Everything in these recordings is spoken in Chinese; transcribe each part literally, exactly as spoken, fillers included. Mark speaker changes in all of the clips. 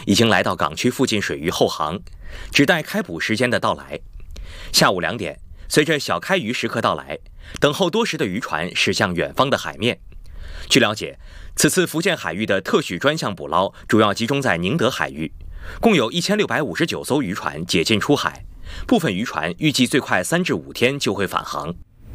Speaker 1: 已经来到港区附近水域后航，只待开捕时间的到来。下午两点，随着小开渔时刻到来，等候多时的渔船驶向远方的海面。据了解，此次福建海域的特许专项捕捞主要集中在宁德海域，共有一千六百五十九艘渔船解禁出海，部分渔船预计最快三至五天就会返航。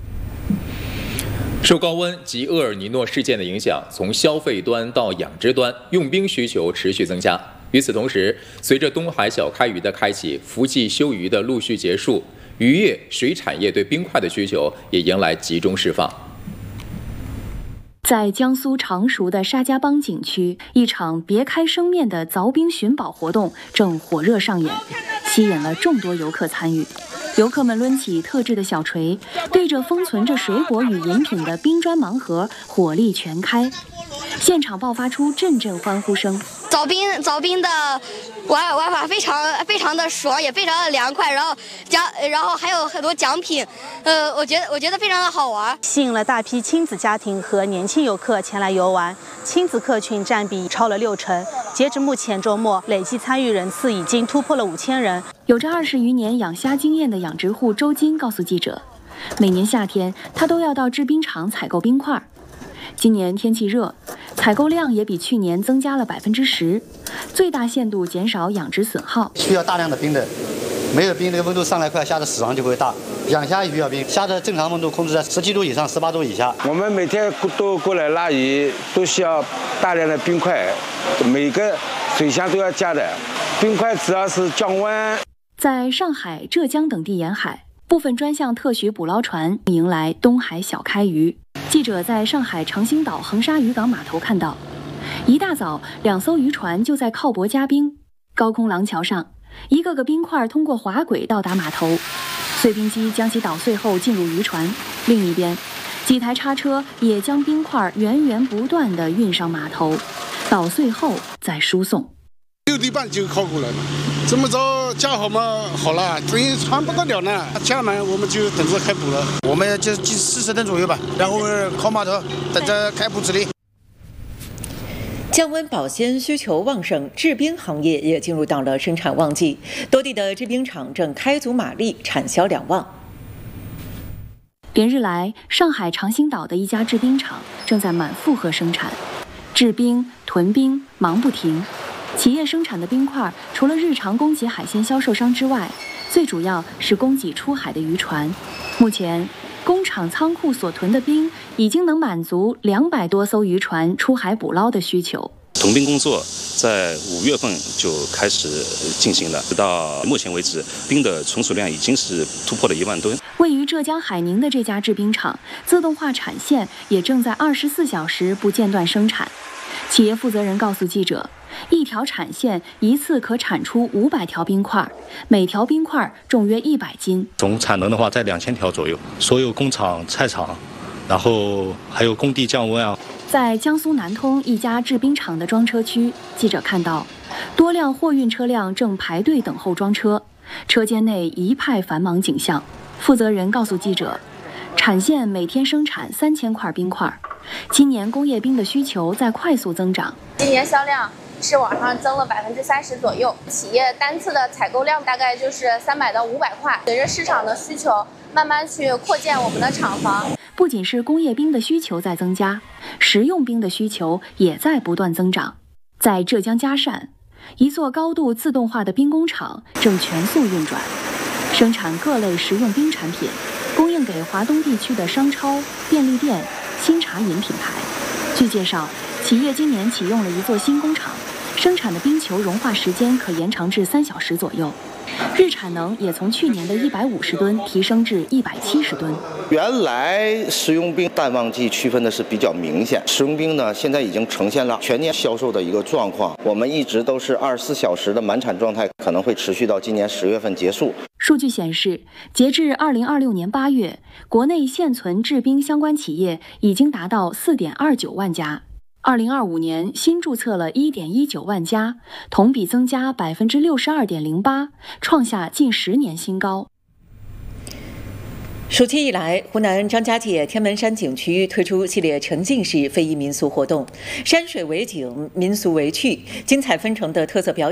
Speaker 2: 受高温及厄尔尼诺事件的影响，从消费端到养殖端，用冰需求持续增加。与此同时，随着东海小开渔的开启，伏季休渔的陆续结束，渔业、水产业对冰块的需求也迎来集中释放。
Speaker 3: 在江苏常熟的沙家浜景区，一场别开生面的凿冰寻宝活动正火热上演，吸引了众多游客参与。游客们抡起特制的小锤，对着封存着水果与饮品的冰砖盲盒火力全开，现场爆发出阵阵欢呼声。
Speaker 4: 凿冰凿冰的玩玩法非常非常的爽，也非常的凉快，然后奖然后还有很多奖品，呃，我觉得我觉得非常的好玩，
Speaker 5: 吸引了大批亲子家庭和年轻游客前来游玩，亲子客群占比超了六成。截至目前周末，累计参与人次已经突破了五千人。
Speaker 3: 有着二十余年养虾经验的养殖户周金告诉记者，每年夏天他都要到制冰厂采购冰块。今年天气热，采购量也比去年增加了百分之十，最大限度减少养殖损耗。
Speaker 6: 需要大量的冰的，没有冰，这个温度上来快，虾的死亡就会大。养虾也需要冰，虾的正常温度控制在十七度以上、十八度以下。
Speaker 7: 我们每天都过来拉鱼，都需要大量的冰块，每个水箱都要加的。冰块主要是降温。
Speaker 3: 在上海、浙江等地沿海，部分专项特许捕捞船迎来东海小开渔。记者在上海长兴岛横沙渔港码头看到，一大早，两艘渔船就在靠泊加冰。高空廊桥上，一个个冰块通过滑轨到达码头，碎冰机将其捣碎后进入渔船。另一边，几台叉车也将冰块源源不断地运上码头，捣碎后再输送。
Speaker 8: 六点半就靠过来了，这么早加好嘛好了，等于船不得了呢，加满我们就等着开捕了。我们就近四十吨左右吧，然后靠码头等着开捕指令。
Speaker 9: 降温保鲜需求旺盛，制冰行业也进入到了生产旺季，多地的制冰厂正开足马力，产销两旺。
Speaker 3: 连日来，上海长兴岛的一家制冰厂正在满负荷生产，制冰、囤冰忙不停。企业生产的冰块，除了日常供给海鲜销售商之外，最主要是供给出海的渔船。目前，工厂仓库所囤的冰已经能满足两百多艘渔船出海捕捞的需求。
Speaker 10: 囤冰工作在五月份就开始进行了，直到目前为止，冰的存储量已经是突破了一万吨。
Speaker 3: 位于浙江海宁的这家制冰厂，自动化产线也正在二十四小时不间断生产。企业负责人告诉记者，一条产线一次可产出五百条冰块，每条冰块重约一百斤。
Speaker 10: 总产能的话在两千条左右。所有工厂、菜场，然后还有工地降温啊。
Speaker 3: 在江苏南通一家制冰厂的装车区，记者看到多辆货运车辆正排队等候装车，车间内一派繁忙景象。负责人告诉记者，产线每天生产三千块冰块，今年工业冰的需求在快速增长。
Speaker 11: 今年销量是往上增了百分之三十左右，企业单次的采购量大概就是三百到五百块。随着市场的需求，慢慢去扩建我们的厂房。
Speaker 3: 不仅是工业冰的需求在增加，食用冰的需求也在不断增长。在浙江嘉善，一座高度自动化的冰工厂正全速运转，生产各类食用冰产品，供应给华东地区的商超、便利店、新茶饮品牌。据介绍，企业今年启用了一座新工厂，生产的冰球融化时间可延长至三小时左右，日产能也从去年的一百五十吨提升至一百七十吨。
Speaker 12: 原来食用冰淡旺季区分的是比较明显，食用冰呢现在已经呈现了全年销售的一个状况。我们一直都是二十四小时的满产状态，可能会持续到今年十月份结束。
Speaker 3: 数据显示，截至二零二六年八月，国内现存制冰相关企业已经达到四点二九万家。二零二五年新注册了一点一九万家，同比增加百分之六十二点零八，创下近十年新高。
Speaker 9: 暑期以来，湖南张家界天门山景区推出系列沉浸式非遗民俗活动，山水为景，民俗为趣，精彩纷呈的特色表演。